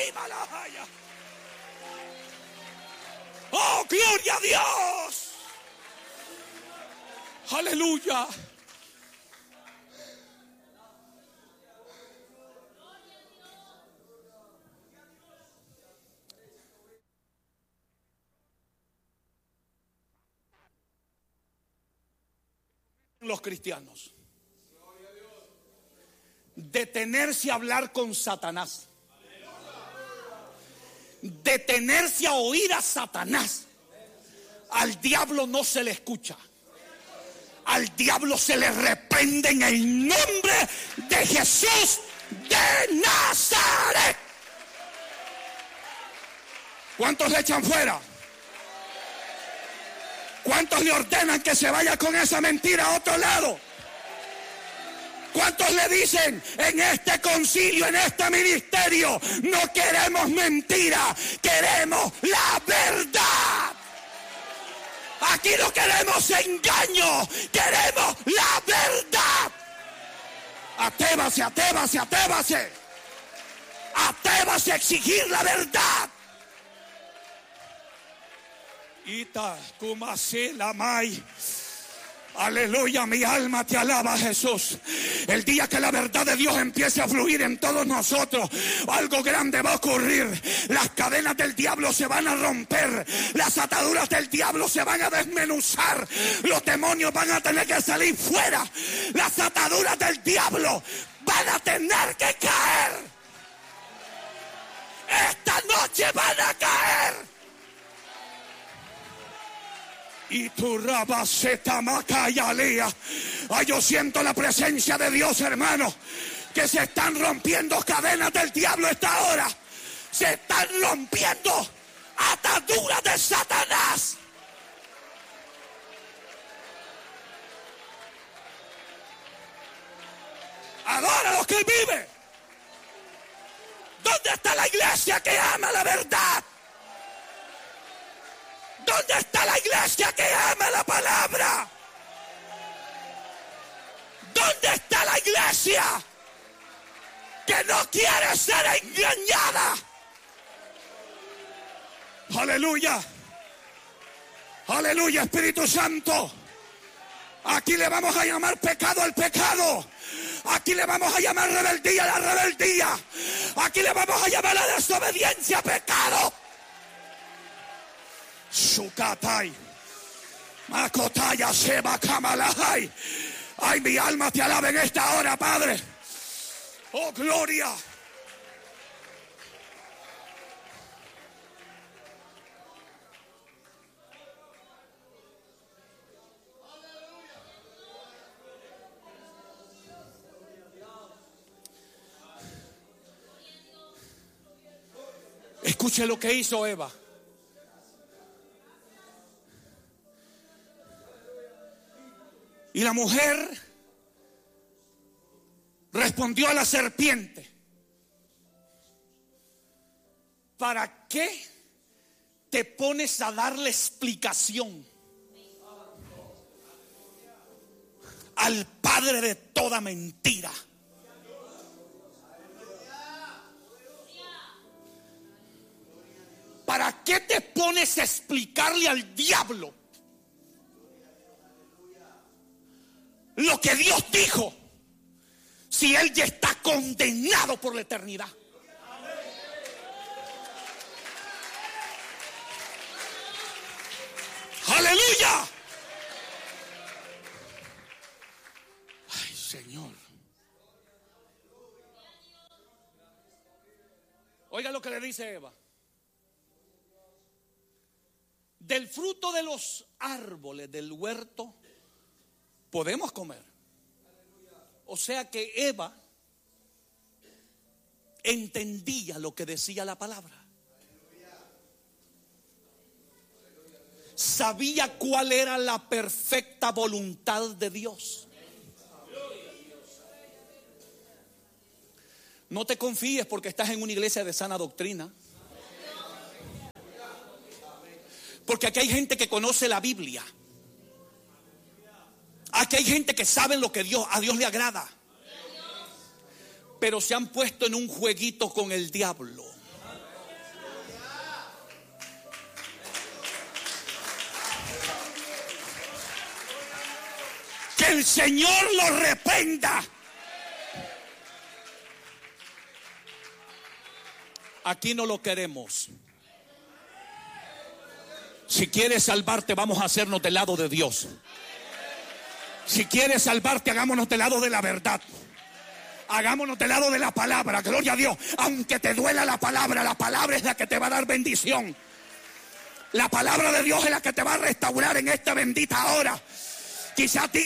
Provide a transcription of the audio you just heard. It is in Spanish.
Oh, gloria a Dios. Aleluya. Los cristianos detenerse a hablar con Satanás, detenerse a oír a Satanás. Al diablo no se le escucha, al diablo se le reprende en el nombre de Jesús de Nazaret. ¿Cuántos le echan fuera? ¿Cuántos le ordenan que se vaya con esa mentira a otro lado? ¿Cuántos le dicen en este concilio, en este ministerio, no queremos mentira, queremos la verdad? Aquí no queremos engaño, queremos la verdad. Atrévase, atrévase, atrévase. Atrévase a exigir la verdad. Ita, kumase la mai. Aleluya, mi alma te alaba, Jesús. El día que la verdad de Dios empiece a fluir en todos nosotros, algo grande va a ocurrir. Las cadenas del diablo se van a romper, las ataduras del diablo se van a desmenuzar, los demonios van a tener que salir fuera, las ataduras del diablo van a tener que caer. Esta noche van a caer. Y tu rabaceta macayalea. Ay, yo siento la presencia de Dios, hermano. Que se están rompiendo cadenas del diablo esta hora. Se están rompiendo ataduras de Satanás. Adora a los que Él vive. ¿Dónde está la iglesia que ama la verdad? ¿Dónde está la iglesia que ama la palabra? ¿Dónde está la iglesia que no quiere ser engañada? Aleluya. Aleluya, Espíritu Santo. Aquí le vamos a llamar pecado al pecado. Aquí le vamos a llamar rebeldía a la rebeldía. Aquí le vamos a llamar la desobediencia a pecado. Sukatai, Makotaya Seba Kamalahai. Ay, mi alma te alaba en esta hora, Padre. Oh, gloria. Escuche lo que hizo Eva. Y la mujer respondió a la serpiente: ¿para qué te pones a darle explicación al padre de toda mentira? ¿Para qué te pones a explicarle al diablo lo que Dios dijo, si él ya está condenado por la eternidad? ¡Aleluya! Ay, Señor. Oiga lo que le dice Eva: del fruto de los árboles del huerto podemos comer. O sea que Eva entendía lo que decía la palabra. Sabía cuál era la perfecta voluntad de Dios. No te confíes porque estás en una iglesia de sana doctrina. Porque aquí hay gente que conoce la Biblia. Aquí hay gente que sabe lo que a Dios le agrada. Pero se han puesto en un jueguito con el diablo. Que el Señor lo reprenda. Aquí no lo queremos. Si quieres salvarte, vamos a hacernos del lado de Dios. Si quieres salvarte, hagámonos del lado de la verdad. Hagámonos del lado de la palabra. Gloria a Dios. Aunque te duela la palabra es la que te va a dar bendición. La palabra de Dios es la que te va a restaurar en esta bendita hora. Quizá